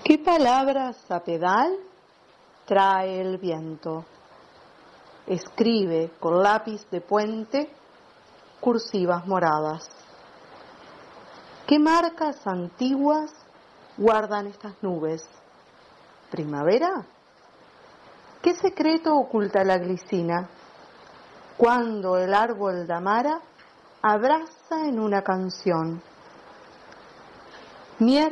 ¿Qué palabras a pedal trae el viento? Escribe con lápiz de puente cursivas moradas. ¿Qué marcas antiguas guardan estas nubes? ¿Primavera? ¿Qué secreto oculta la glicina? Cuando el árbol de amara abraza en una canción.